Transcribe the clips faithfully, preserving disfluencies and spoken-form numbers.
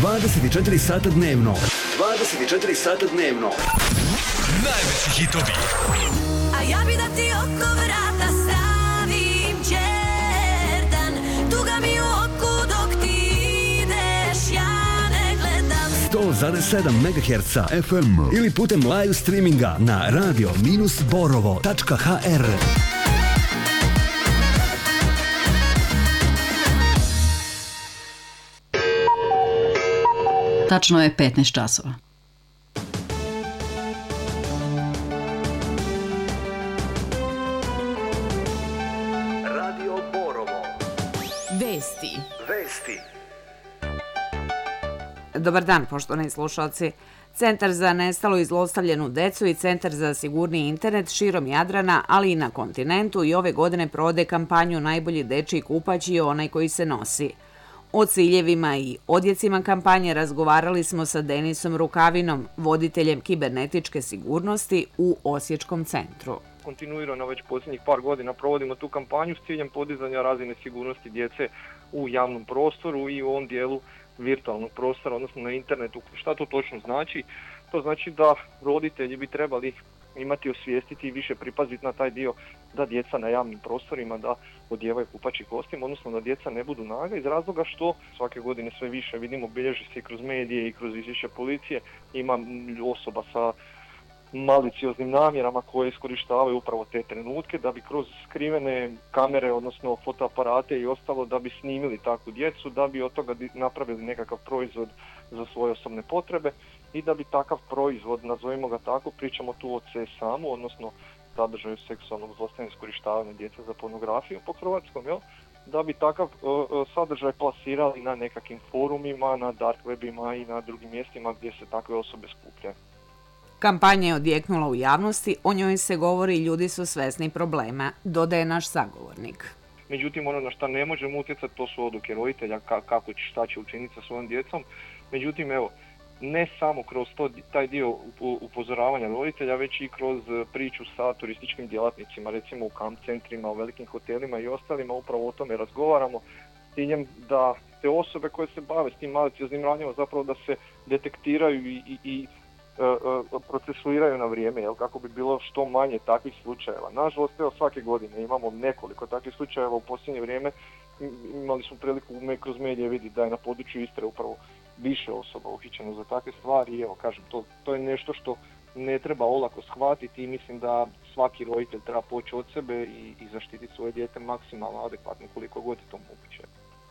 dvadeset četiri sata dnevno. dvadeset četiri sata dnevno. Najveći hitovi. A ja bi da ti oko vrata stavim đerdan, tuga mi u oku dok ti ideš, ja ne gledam. sto zarez sedam megaherca F M ili putem live streaminga na radio borovo tačka h r. Tačno je petnaest časova. Radio Borovo. Vesti. Vesti. Dobar dan, poštovani slušalci. Centar za nestalu i zlostavljenu decu i Centar za sigurniji internet širom Jadrana, ali i na kontinentu, i ove godine provode kampanju Najbolji dečiji kupać je onaj koji se nosi. O ciljevima i odjecima kampanje razgovarali smo sa Denisom Rukavinom, voditeljem kibernetičke sigurnosti u Osječkom centru. Kontinuirano već posljednjih par godina provodimo tu kampanju s ciljem podizanja razine sigurnosti djece u javnom prostoru i u ovom dijelu virtualnog prostora, odnosno na internetu. Šta to točno znači? To znači da roditelji bi trebali imati osvijestiti i više pripaziti na taj dio da djeca na javnim prostorima da odijevaju kupaći kostim, odnosno da djeca ne budu naga, iz razloga što svake godine sve više vidimo, bilježi se i kroz medije i kroz izvješća policije, ima osoba sa malicioznim namjerama koje iskorištavaju upravo te trenutke da bi kroz skrivene kamere, odnosno fotoaparate i ostalo, da bi snimili takvu djecu, da bi od toga napravili nekakav proizvod za svoje osobne potrebe i da bi takav proizvod, nazovimo ga tako, pričamo tu o C S A M-u, odnosno sadržaju seksualnog zlostavljanja i iskorištavanja djece za pornografiju po hrvatskom, jel? Da bi takav uh, sadržaj plasirali na nekakvim forumima, na dark webima i na drugim mjestima gdje se takve osobe skupljaju. Kampanja je odjeknula u javnosti, o njoj se govori i ljudi su svesni problema, dodaje naš sagovornik. Međutim, ono na što ne možemo utjecati, to su odluke roditelja, kako će, šta će učiniti sa svojom djecom. Međutim, evo, ne samo kroz to, taj dio upozoravanja roditelja, već i kroz priču sa turističkim djelatnicima, recimo u kamp centrima, u velikim hotelima i ostalima, upravo o tome razgovaramo, s ciljem da te osobe koje se bave s tim malicioznim radnjama zapravo da se detektiraju i, i, i procesuiraju na vrijeme, jel, kako bi bilo što manje takvih slučajeva. Nažalost, evo, svake godine imamo nekoliko takvih slučajeva. U posljednje vrijeme imali smo priliku kroz medije vidjeti da je na području Istre upravo više osoba uhićeno za takve stvari i evo, kažem, to, to je nešto što ne treba olako shvatiti i mislim da svaki roditelj treba poći od sebe i, i zaštititi svoje dijete maksimalno adekvatno koliko god je to moguće.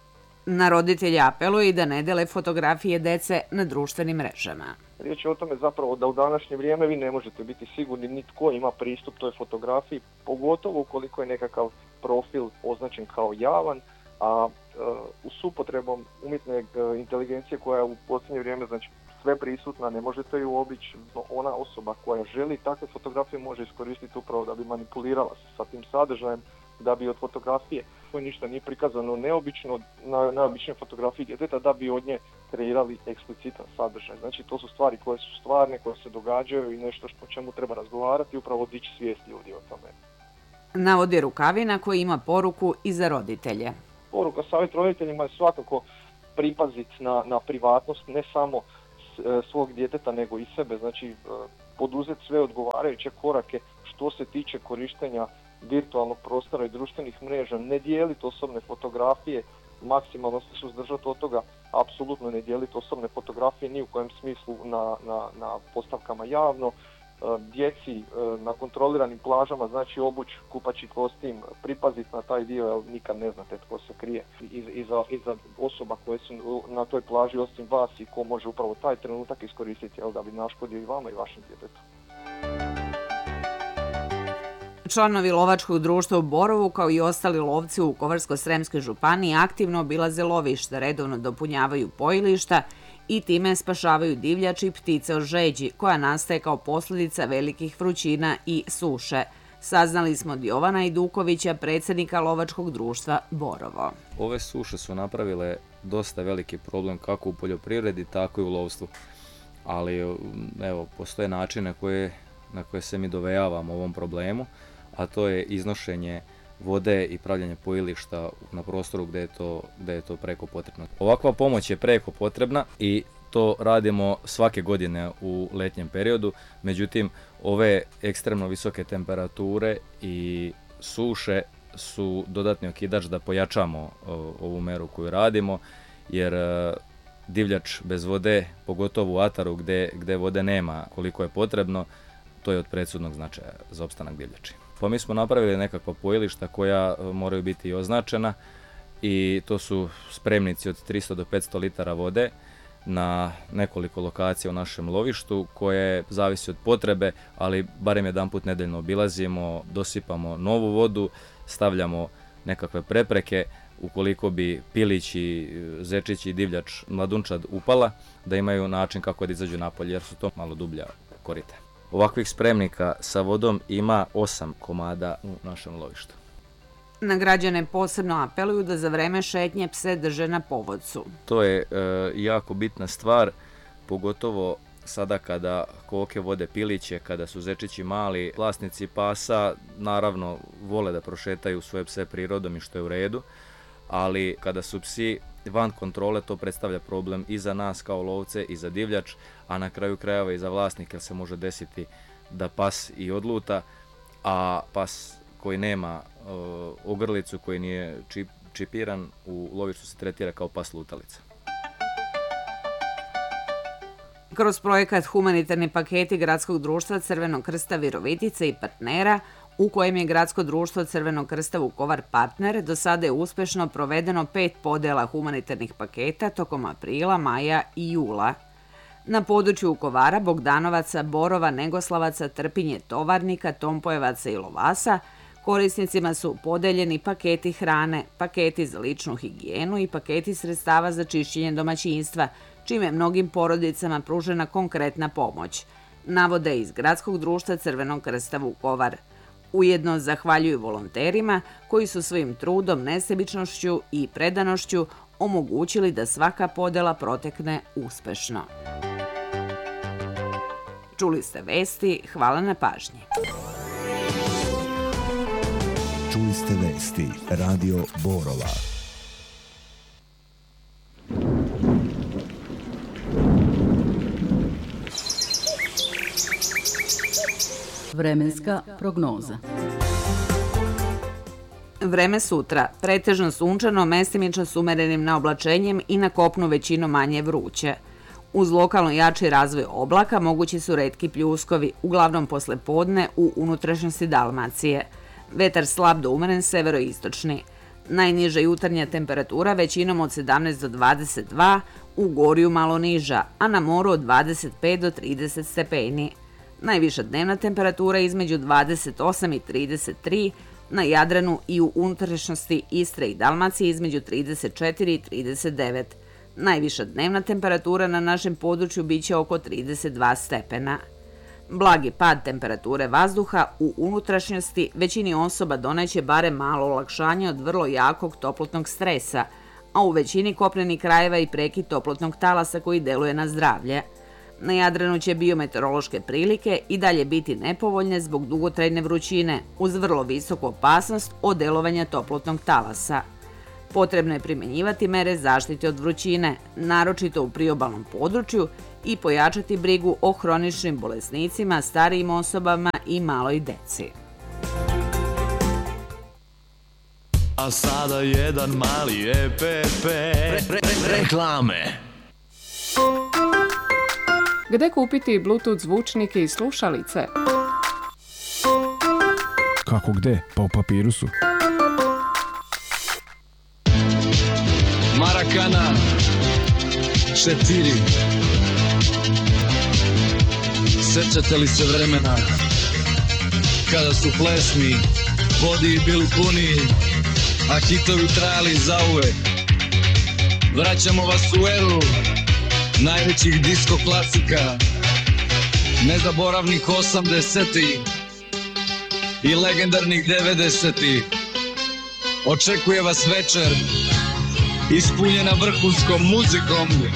Na roditelje apeluje i da ne dele fotografije dece na društvenim mrežama. Riječ je o tome zapravo da u današnje vrijeme vi ne možete biti sigurni ni tko ima pristup toj fotografiji, pogotovo ukoliko je nekakav profil označen kao javan, a e, s upotrebom umjetne inteligencije koja je u posljednje vrijeme znači sve prisutna, ne možete ju obići, no ona osoba koja želi takve fotografije može iskoristiti upravo da bi manipulirala sa tim sadržajem, da bi od fotografije koje ništa nije prikazano neobično na neobičnoj fotografiji djeteta da bi od nje kreirali eksplicitan sadržaj. Znači to su stvari koje su stvarne, koje se događaju i nešto što, o čemu treba razgovarati i upravo dići svijest ljudi o tome. Navodi Rukavina koji ima poruku i za roditelje. Poruka savjet roditeljima je svakako pripaziti na, na privatnost ne samo svog djeteta nego i sebe, znači poduzeti sve odgovarajuće korake što se tiče korištenja virtualnog prostora i društvenih mreža, ne dijeliti osobne fotografije, maksimalno se suzdržati od toga, apsolutno ne dijeliti osobne fotografije ni u kojem smislu na, na, na postavkama javno, djeci na kontroliranim plažama, znači obući kupaći kostim, pripaziti na taj dio jer nikad ne znate tko se krije iza, iza, iza osoba koje su na toj plaži osim vas i ko može upravo taj trenutak iskoristiti jel, da bi naškodio i vama i vašem djetetu. Članovi lovačkog društva u Borovu kao i ostali lovci u Vukovarsko-sremskoj županiji aktivno obilaze lovišta, redovno dopunjavaju pojilišta i time spašavaju divljač i ptice od žeđi, koja nastaje kao posljedica velikih vrućina i suše. Saznali smo od Jovana Idukovića, predsjednika lovačkog društva Borovo. Ove suše su napravile dosta veliki problem kako u poljoprivredi, tako i u lovstvu. Ali evo, postoje načine koje, na koje se mi dovejavamo ovom problemu, a to je iznošenje vode i pravljanje pojilišta na prostoru gdje je to, gdje je to preko potrebno. Ovakva pomoć je preko potrebna i to radimo svake godine u letnjem periodu, međutim ove ekstremno visoke temperature i suše su dodatni okidač da pojačamo ovu meru koju radimo, jer divljač bez vode, pogotovo u ataru gdje, gdje vode nema koliko je potrebno, to je od presudnog značaja za opstanak divljači. Pa mi smo napravili nekakva pojilišta koja moraju biti označena i to su spremnici od tristo do petsto litara vode na nekoliko lokacija u našem lovištu koje zavisi od potrebe, ali barem jedan put nedeljno obilazimo, dosipamo novu vodu, stavljamo nekakve prepreke ukoliko bi pilići, zečići i divljač mladunčad upala, da imaju način kako da izađu napolje jer su to malo dublja korita. Ovakvih spremnika sa vodom ima osam komada u našem lovištu. Na građane posebno apeluju da za vreme šetnje pse drže na povodcu. To je e, jako bitna stvar, pogotovo sada kada koke vode piliće, kada su zečići mali. Vlasnici pasa naravno vole da prošetaju svoje pse prirodom i što je u redu, ali kada su psi van kontrole to predstavlja problem i za nas kao lovce i za divljač, a na kraju krajeva i za vlasnika, jer se može desiti da pas i odluta, a pas koji nema o, ogrlicu, koji nije čip, čipiran, u lovištu se tretira kao pas lutalica. Kroz projekat Humanitarni paketi Gradskog društva Crvenog krsta Virovitica i partnera, u kojem je Gradsko društvo Crvenog krsta Vukovar partner, do sada je uspešno provedeno pet podela humanitarnih paketa tokom aprila, maja i jula. Na području Vukovara, Bogdanovaca, Borova, Negoslavaca, Trpinje, Tovarnika, Tompojevaca i Lovasa korisnicima su podeljeni paketi hrane, paketi za ličnu higijenu i paketi sredstava za čišćenje domaćinstva, čime je mnogim porodicama pružena konkretna pomoć, navode iz Gradskog društva Crvenog krsta Vukovar. Ujedno zahvaljuju volonterima koji su svojim trudom, nesebičnošću i predanošću omogućili da svaka podela protekne uspešno. Čuli ste vesti, hvala na pažnji. Čuli ste vesti, Radio Borova. Vremenska prognoza. Vreme sutra, pretežno sunčano, mestimično s umerenim naoblačenjem i na kopnu većinom manje vruće. Uz lokalno jači razvoj oblaka mogući su retki pljuskovi, uglavnom posle podne u unutrašnjosti Dalmacije. Vetar slab do umeren severoistočni. Najniža jutarnja temperatura većinom od sedamnaest do dvadeset dva, u Gorju malo niža, a na moru od dvadeset pet do trideset stepeni. Najviša dnevna temperatura između dvadeset osam i trideset tri, na Jadranu i u unutrašnjosti Istre i Dalmacije između trideset četiri i trideset devet. Najviša dnevna temperatura na našem području biće oko trideset dva stepena. Blagi pad temperature vazduha u unutrašnjosti većini osoba doneće barem malo olakšanje od vrlo jakog toplotnog stresa, a u većini kopnenih krajeva i prekid toplotnog talasa koji deluje na zdravlje. Na Jadranu će biometeorološke prilike i dalje biti nepovoljne zbog dugotrajne vrućine, uz vrlo visoku opasnost od delovanja toplotnog talasa. Potrebno je primjenjivati mere zaštite od vrućine, naročito u priobalnom području, i pojačati brigu o hroničnim bolesnicima, starijim osobama i maloj deci. A sada jedan mali E P P. Re, re, re, reklame. Gde kupiti Bluetooth zvučnike i slušalice? Kako gde? Pa u Papirusu. Marakana četiri. Sećate li se vremena kada su plesni vodi bili puni, a hitovi trajali zauvek? Vraćamo vas u eru najvećih disko klasika, nezaboravnih osamdesetih i legendarnih devedesetih. Očekuje vas večer ispunjena vrhunskom muzikom